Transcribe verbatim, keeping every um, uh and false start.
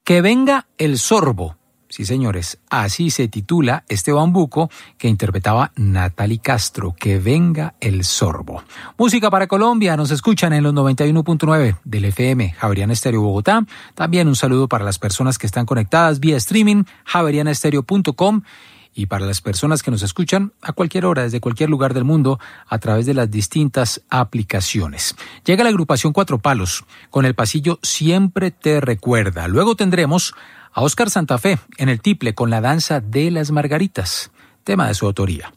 Que venga el sorbo. Sí, señores, así se titula este bambuco que interpretaba Natalie Castro, Que venga el sorbo. Música para Colombia, nos escuchan en los noventa y uno punto nueve del F M, Javeriana Estéreo Bogotá. También un saludo para las personas que están conectadas vía streaming, javeriana estéreo punto com, y para las personas que nos escuchan a cualquier hora, desde cualquier lugar del mundo, a través de las distintas aplicaciones. Llega la agrupación Cuatro Palos, con el pasillo Siempre te recuerda. Luego tendremos a Óscar Santa Fe en el tiple con La danza de las margaritas, tema de su autoría.